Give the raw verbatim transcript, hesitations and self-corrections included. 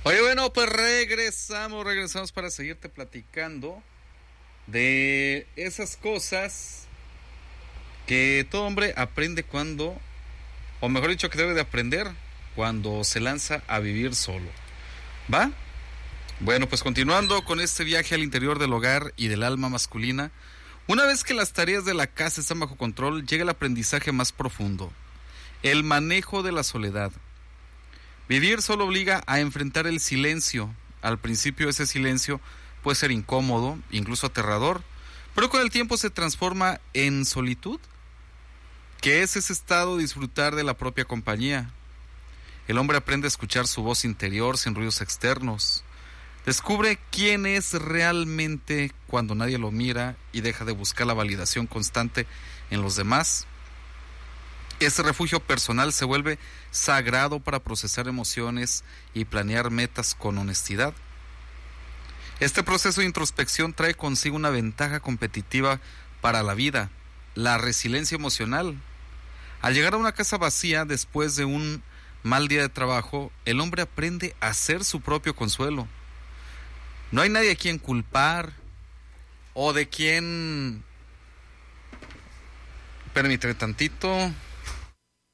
Oye, bueno, pues regresamos, regresamos para seguirte platicando de esas cosas que todo hombre aprende cuando, o mejor dicho, que debe de aprender cuando se lanza a vivir solo. ¿Va? Bueno, pues continuando con este viaje al interior del hogar y del alma masculina, una vez que las tareas de la casa están bajo control, llega el aprendizaje más profundo, el manejo de la soledad. Vivir solo obliga a enfrentar el silencio. Al principio ese silencio puede ser incómodo, incluso aterrador, pero con el tiempo se transforma en solitud, que es ese estado de disfrutar de la propia compañía. El hombre aprende a escuchar su voz interior sin ruidos externos. Descubre quién es realmente cuando nadie lo mira y deja de buscar la validación constante en los demás. Ese refugio personal se vuelve sagrado para procesar emociones y planear metas con honestidad. Este proceso de introspección trae consigo una ventaja competitiva para la vida, la resiliencia emocional. Al llegar a una casa vacía después de un mal día de trabajo, el hombre aprende a ser su propio consuelo. No hay nadie a quien culpar o de quien... Permíteme tantito...